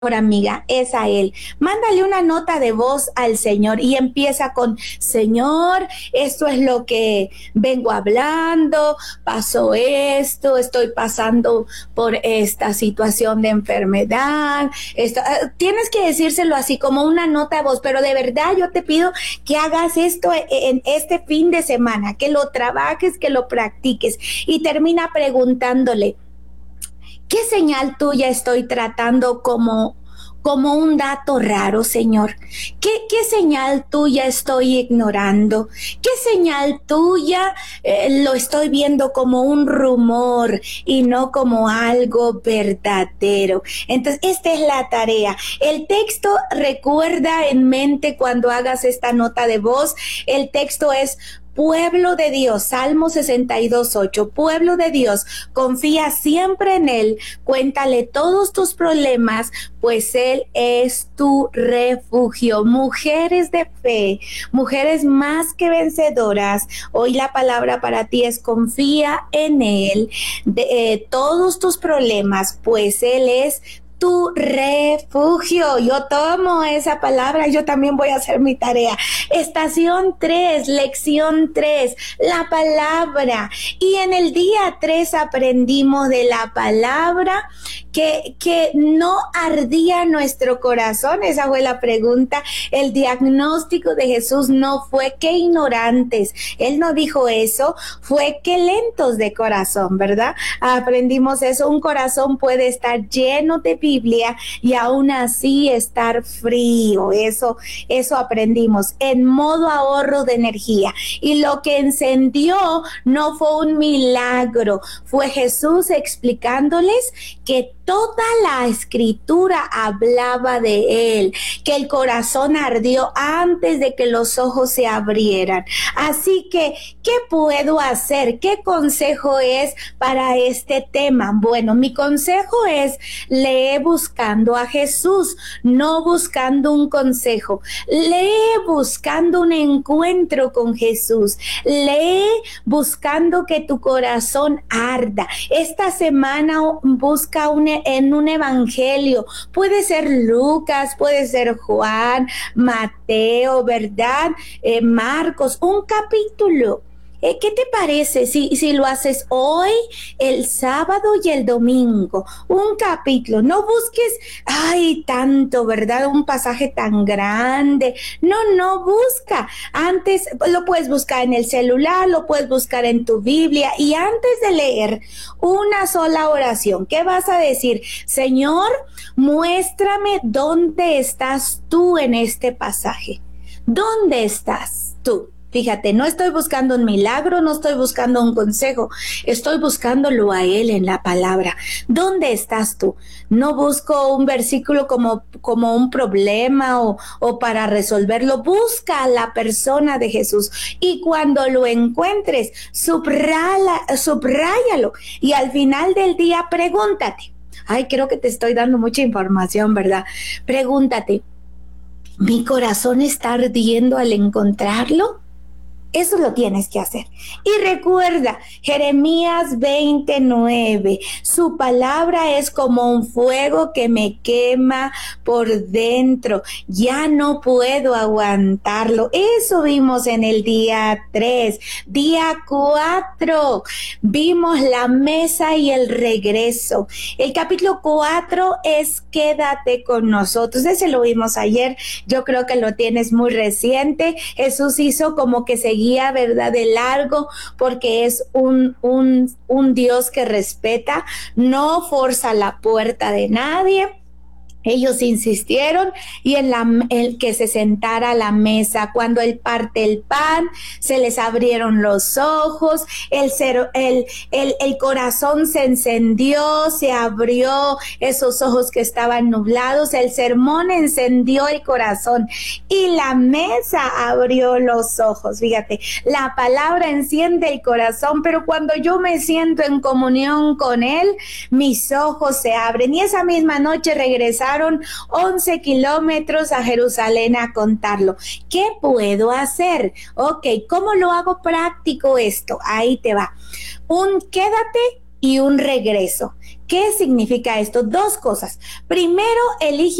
amiga, es a Él. Mándale una nota de voz al Señor y empieza con: Señor, esto es lo que vengo hablando, pasó esto, estoy pasando por esta situación de enfermedad. Tienes que decírselo así como una nota de voz, pero de verdad yo te pido que hagas esto en este fin de semana, que lo trabajes, que lo practiques, y termina preguntándole: ¿qué señal tuya estoy tratando como un dato raro, Señor? ¿Qué señal tuya estoy ignorando? ¿Qué señal tuya lo estoy viendo como un rumor y no como algo verdadero? Entonces, esta es la tarea. El texto, recuerda en mente cuando hagas esta nota de voz, el texto es: pueblo de Dios, Salmo 62:8, pueblo de Dios, confía siempre en Él, cuéntale todos tus problemas, pues Él es tu refugio. Mujeres de fe, mujeres más que vencedoras, hoy la palabra para ti es: confía en Él, todos tus problemas, pues Él es tu refugio. Yo tomo esa palabra, yo también voy a hacer mi tarea. Estación 3, lección 3, la palabra. Y en el día 3 aprendimos de la palabra que no ardía nuestro corazón. Esa fue la pregunta. El diagnóstico de Jesús no fue que ignorantes. Él no dijo eso, fue que lentos de corazón, ¿verdad? Aprendimos eso. Un corazón puede estar lleno de Biblia y aún así estar frío. Eso aprendimos. En modo ahorro de energía. Y lo que encendió no fue un milagro, fue Jesús explicándoles que toda la escritura hablaba de Él, que el corazón ardió antes de que los ojos se abrieran. Así que, ¿qué puedo hacer? ¿Qué consejo es para este tema? Bueno, mi consejo es: lee buscando a Jesús, no buscando un consejo. Lee buscando un encuentro con Jesús. Lee buscando que tu corazón arda. Esta semana busca en un evangelio. Puede ser Lucas, puede ser Juan, Mateo, ¿verdad? Marcos, un capítulo. ¿Qué te parece si lo haces hoy, el sábado y el domingo? Un capítulo. No busques, tanto, ¿verdad? Un pasaje tan grande. No, busca. Antes lo puedes buscar en el celular, lo puedes buscar en tu Biblia, y antes de leer una sola oración, ¿qué vas a decir? Señor, muéstrame dónde estás tú en este pasaje. ¿Dónde estás tú? Fíjate, no estoy buscando un milagro, no estoy buscando un consejo, estoy buscándolo a Él en la palabra. ¿Dónde estás tú? No busco un versículo como un problema o para resolverlo. Busca a la persona de Jesús, y cuando lo encuentres, subráyalo, y al final del día pregúntate. Creo que te estoy dando mucha información, ¿verdad? Pregúntate: ¿mi corazón está ardiendo al encontrarlo? Eso lo tienes que hacer. Y recuerda, Jeremías 29, su palabra es como un fuego que me quema por dentro. Ya no puedo aguantarlo. Eso vimos en el día 3. Día 4, vimos la mesa y el regreso. El capítulo 4 es quédate con nosotros. Ese lo vimos ayer. Yo creo que lo tienes muy reciente. Jesús hizo como que seguía, ¿verdad?, de largo, porque es un Dios que respeta, no forza la puerta de nadie. Ellos insistieron y el que se sentara a la mesa. Cuando Él parte el pan, se les abrieron los ojos, el corazón se encendió, se abrió esos ojos que estaban nublados. El sermón encendió el corazón y la mesa abrió los ojos. Fíjate, la palabra enciende el corazón, pero cuando yo me siento en comunión con Él, mis ojos se abren. Y esa misma noche regresaron 11 kilómetros a Jerusalén a contarlo. ¿Qué puedo hacer? Ok, ¿cómo lo hago práctico esto? Ahí te va. Un quédate y un regreso. ¿Qué significa esto? Dos cosas. Primero, elige